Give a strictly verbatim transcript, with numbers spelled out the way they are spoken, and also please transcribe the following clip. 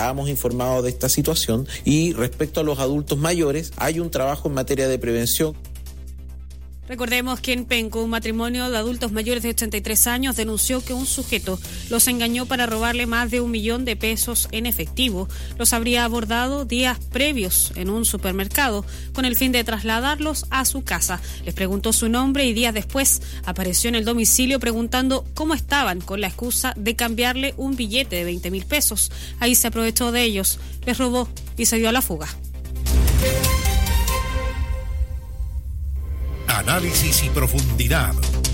estábamos informados de esta situación y respecto a los adultos mayores hay un trabajo en materia de prevención. Recordemos que en Penco, un matrimonio de adultos mayores de ochenta y tres años denunció que un sujeto los engañó para robarle más de un millón de pesos en efectivo. Los habría abordado días previos en un supermercado con el fin de trasladarlos a su casa. Les preguntó su nombre y días después apareció en el domicilio preguntando cómo estaban con la excusa de cambiarle un billete de veinte mil pesos. Ahí se aprovechó de ellos, les robó y se dio a la fuga. Análisis y profundidad.